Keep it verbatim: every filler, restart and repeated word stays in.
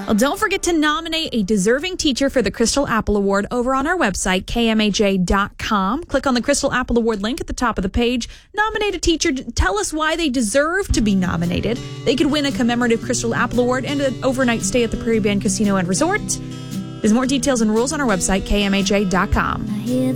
Well, don't forget to nominate a deserving teacher for the Crystal Apple Award over on our website, K M A J dot com. Click on the Crystal Apple Award link at the top of the page. Nominate a teacher. Tell us why they deserve to be nominated. They could win a commemorative Crystal Apple Award and an overnight stay at the Prairie Band Casino and Resort. There's more details and rules on our website, K M A J dot com.